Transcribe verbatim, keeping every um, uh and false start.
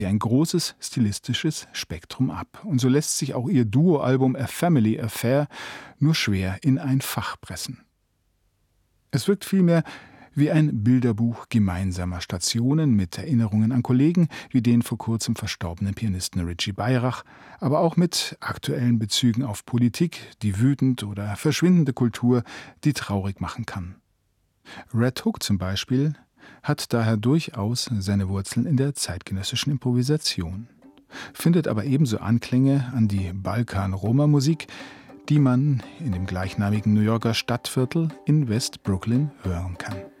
ein großes stilistisches Spektrum ab. Und so lässt sich auch ihr Duoalbum A Family Affair nur schwer in ein Fach pressen. Es wirkt vielmehr wie ein Bilderbuch gemeinsamer Stationen mit Erinnerungen an Kollegen wie den vor kurzem verstorbenen Pianisten Richie Beirach, aber auch mit aktuellen Bezügen auf Politik, die wütend oder verschwindende Kultur, die traurig machen kann. Red Hook zum Beispiel hat daher durchaus seine Wurzeln in der zeitgenössischen Improvisation, findet aber ebenso Anklänge an die Balkan-Roma-Musik, die man in dem gleichnamigen New Yorker Stadtviertel in West Brooklyn hören kann.